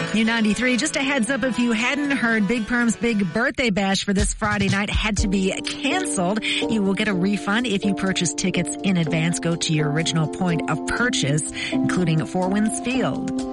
New 93, just a heads up if you hadn't heard, Big Perm's big birthday bash for this Friday night had to be canceled. You will get a refund if you purchase tickets in advance. Go to your original point of purchase, including Four Winds Field.